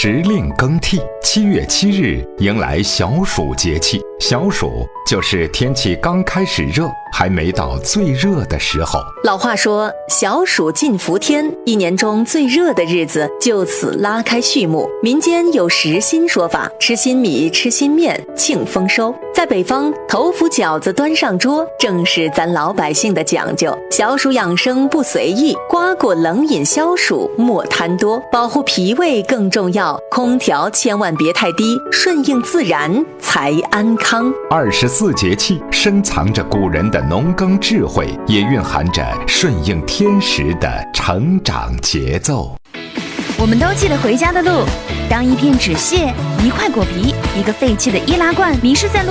时令更替，7月7日迎来小暑节气。小暑就是天气刚开始热，还没到最热的时候。 老话说小暑尽伏天，一年中最热的日子就此拉开序幕。民间有时新说法，吃新米吃新面庆丰收。在北方，头伏饺子端上桌，正是咱老百姓的讲究。小暑养生不随意，瓜果冷饮消暑莫贪多，保护脾胃更重要。空调千万别太低，顺应自然才安康。 24节气深藏着古人的农耕智慧，也蕴含着顺应天时的成长节奏。 我们都记得回家的路，当一片纸屑、一块果皮、一个废弃的易拉罐迷失在路